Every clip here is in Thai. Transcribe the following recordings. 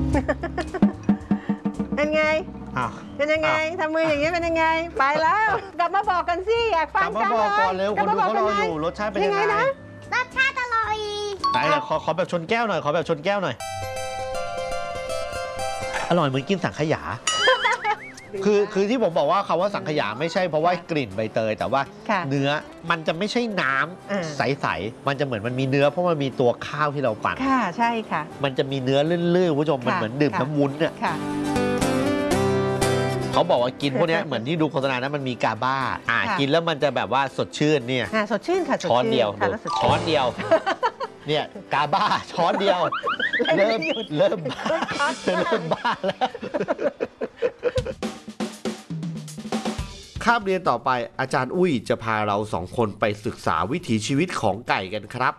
เป็นไงเป็นยังไงทำมืออย่างนี้เป็นยังไงไปแล้วกลับมาบอกกันสิอยากฟังจังเลยกลับมาบอกก่อนเร็วคนดูเขารออยู่รสชาติเป็นยังไงนะรสชาติอร่อยไหนขอแบบชนแก้วหน่อยขอแบบชนแก้วหน่อยอร่อยเหมือนกินสังขยาคือที่ผมบอกว่าคำว่าสังขยาไม่ใช่เพราะว่ากลิ่นใบเตยแต่ว่าเนื้อมันจะไม่ใช่น้ำใสๆมันจะเหมือนมันมีเนื้อเพราะมันมีตัวข้าวที่เราปั่นค่ะใช่ค่ะมันจะมีเนื้อลื่นๆคุณผู้ชมมันเหมือนดื่มน้ำวุ้นเนี่ยเขาบอกว่ากินพวกนี้เหมือนที่ดูโฆษณานะมันมีกาบ้ากินแล้วมันจะแบบว่าสดชื่นเนี่ยสดชื่นค่ะช้อนเดียวเนี่ยกาบ้าช้อนเดียวเริ่มบ้าแล้วคาบเรียนต่อไปอาจารย์อุ้ยจะพาเรา2 คนไปศึกษาวิถีชีวิตของไก่กันครับ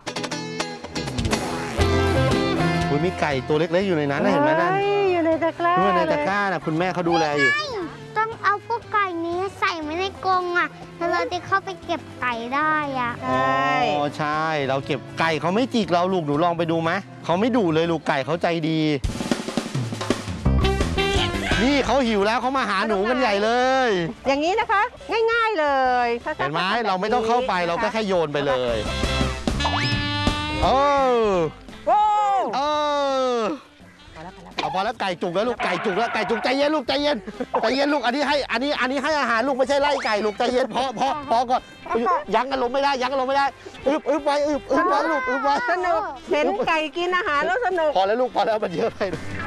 คุณมีไก่ตัวเล็กๆอยู่ในนั้นเห็นไหมนั่นอยู่ในตะกร้าในตะกร้านะคุณแม่เขาดูแลอยู่ต้องเอาพวกไก่นี้ใส่ไว้ในกรงอ่ะแล้วเราจะเข้าไปเก็บไก่ได้อ่ะใช่ใช่เราเก็บไก่เขาไม่จิกเราลูกหนูลองไปดูไหมเขาไม่ดุเลยลูกไก่เขาใจดีนี่เขาหิวแล้วเขามาหาหนูกันใหญ่เลยอย่างนี้นะคะง่ายๆเลยเห็นไหมเราไม่ต้องเข้าไปเราก็แค่โยนไปเลยพอแล้วไก่จุกแล้วลูกไก่จุกแล้วไก่จุกใจเย็นลูกใจเย็นลูกอันนี้ให้อาหารลูกไม่ใช่ไล่ไก่ลูกใจเย็นพอก่อนยั้งอารมณ์ไม่ได้อึบไว้ลูกอึบไว้สนุกเห็นไก่กินอาหารแล้วสนุกพอแล้วลูกพอแล้วมันเยอะไป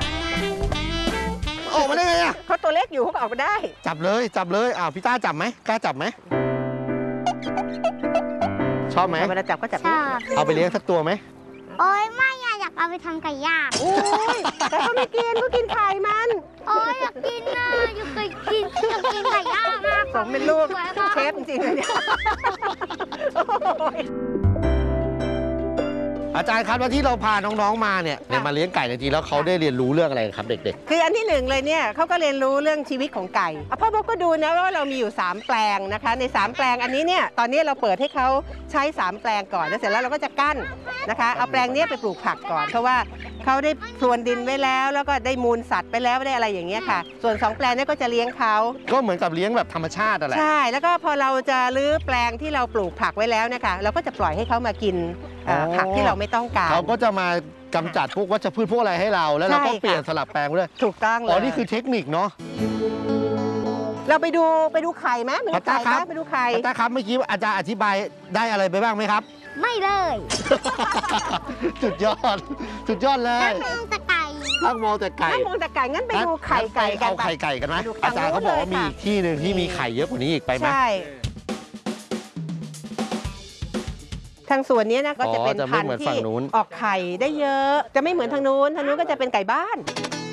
ออกมาได้ไงอ่ะเขาตัวเล็กอยู่เขาออกมาได้จับเลยพี่ต้าจับไหมกล้าจับไหมชอบไหมเวลาจับก็จับเอาไปเลี้ยงสักตัวไหมโอ๊ยไม่อยากเอาไปทำไก่ย่างแต่เขาไม่กินเขากินไข่มันโอ๊ยอยากกินนะอยากกินไก่ย่างมากสมเป็นลูกเชฟจริงเลยเนี่ยอาจารย์ครับว่าที่เราพาน้องๆมาเนี่ยมาเลี้ยงไก่จริงๆแล้วเขาได้เรียนรู้เรื่องอะไรครับเด็กๆคืออันที่1เลยเนี่ยเขาก็เรียนรู้เรื่องชีวิตของไก่พ่อบอกก็ดูนะว่าเรามีอยู่3แปลงนะคะใน3แปลงอันนี้เนี่ยตอนนี้เราเปิดให้เขาใช้3แปลงก่อนแล้วเสร็จแล้วเราก็จะกั้นนะคะเอาแปลงนี้ไปปลูกผักก่อนเพราะว่าเขาได้พรวนดินไว้แล้วก็ได้มูลสัตว์ไปแล้วได้อะไรอย่างเงี้ยค่ะส่วน2แปลงนี้ก็จะเลี้ยงเขาก็เหมือนกับเลี้ยงแบบธรรมชาติอะไรใช่แล้วก็พอเราจะรื้อแปลงที่เราปลูกผักไว้แล้วนะคะเราก็จะปล่อยให้เขามากินผักที่เราไม่ต้องการเขาก็จะมากำจัดพวกวัชพืชพวกอะไรให้เราแล้วเราก็เปลี่ยนสลับแปลงด้วยถูกต้องเลยนี่คือเทคนิคเนาะเราไปดูไข่ไหมไปดูไข่ไหมไปดูไข่ป้าครับเมื่อกี้อาจารย์อธิบายได้อะไรไปบ้างไหมครับไม่เลยสุดยอดเลยมองแต่ไก่มองแต่ไก่งั้นไปดูไข่ไก่กันเอาไข่ไก่กันไหมอาจารย์เขาบอกว่ามีอีกที่หนึ่งที่มีไข่เยอะกว่านี้อีกไปไหมใช่ทางส่วนนี้นะก็จะเป็นพันธุ์ที่ออกไข่ได้เยอะจะไม่เหมือนทางนู้นก็จะเป็นไก่บ้าน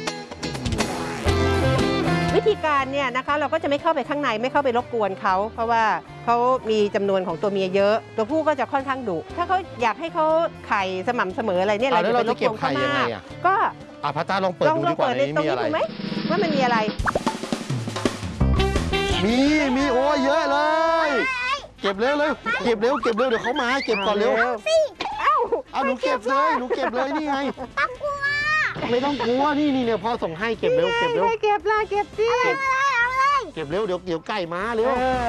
วิธีการเนี่ยนะคะเราก็จะไม่เข้าไปข้างในไม่เข้าไปรบกวนเขาเพราะว่าเขามีจำนวนของตัวเมียเยอะตัวผู้ก็จะค่อนข้างดุถ้าเขาอยากให้เขาไข่สม่ำเสมออะไรเนี่ยเราจะไปรบกวนเขามากก็พัตตาลองเปิดดูดีกว่าในนี้มีอะไรไหมว่ามันมีอะไรมีโอ้เยอะเลยเก็บเร็วเดี๋ยวเขามาเก็บก่อนเร็วเอาหนูเก็บเลยนี่ไงไม่ต้องกลัวนี่เนี่ยพ่อส่งให้เก็บเร็วเก็บสิเก็บเร็วเดี๋ยวไก่มาเร็ว